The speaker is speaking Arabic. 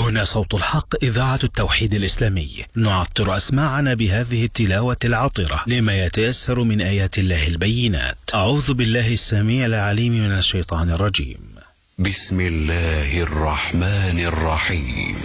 هنا صوت الحق، إذاعة التوحيد الإسلامي، نعطر أسماعنا بهذه التلاوة العطرة لما يتيسر من آيات الله البينات. أعوذ بالله السميع العليم من الشيطان الرجيم. بسم الله الرحمن الرحيم.